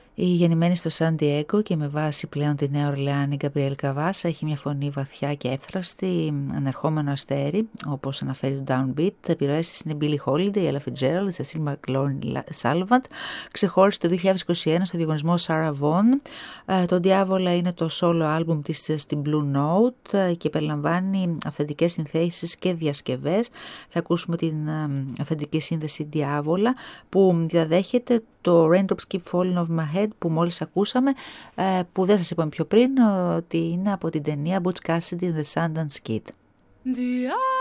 Η γεννημένη στο Σαν Διέγκο και με βάση πλέον τη Νέα Ορλεάνη Γκαμπριέλ Καβάσα έχει μια φωνή βαθιά και εύθραστη, ανερχόμενο αστέρι, όπως αναφέρει το Downbeat. Επιρροές είναι Billie Holiday, Ella Fitzgerald, Cecil McLaurin Salvant. Ξεχώρισε το 2021 στο διαγωνισμό Sarah Vaughan. Το Διάβολα είναι το solo album της στην Blue Note και περιλαμβάνει αυθεντικές συνθέσεις και διασκευές. Θα ακούσουμε την αυθεντική σύνδεση Διάβολα που διαδέχεται το Raindrops Keep Falling Off My Head που μόλις ακούσαμε, που δεν σας είπαμε πιο πριν ότι είναι από την ταινία Butch Cassidy and the Sundance Kid.